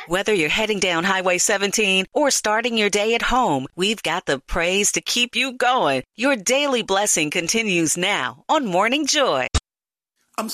Whether you're heading down Highway 17 or starting your day at home, we've got the praise to keep you going. Your daily blessing continues now on Morning Joy.